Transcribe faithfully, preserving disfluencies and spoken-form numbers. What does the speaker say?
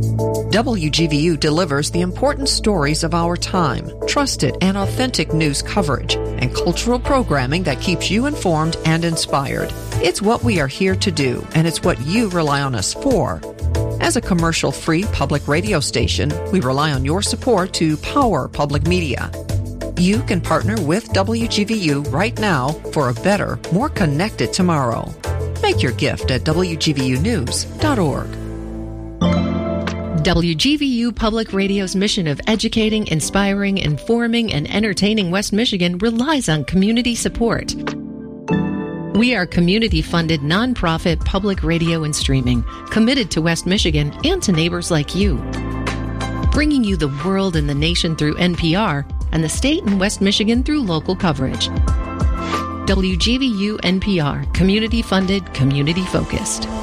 W G V U delivers the important stories of our time, trusted and authentic news coverage, and cultural programming that keeps you informed and inspired. It's what we are here to do, and it's what you rely on us for. As a commercial-free public radio station, we rely on your support to power public media. You can partner with W G V U right now for a better, more connected tomorrow. Make your gift at W G V U news dot org. W G V U Public Radio's mission of educating, inspiring, informing, and entertaining West Michigan relies on community support. We are community-funded, nonprofit public radio and streaming, committed to West Michigan and to neighbors like you. Bringing you the world and the nation through N P R and the state and West Michigan through local coverage. W G V U N P R, community-funded, community-focused.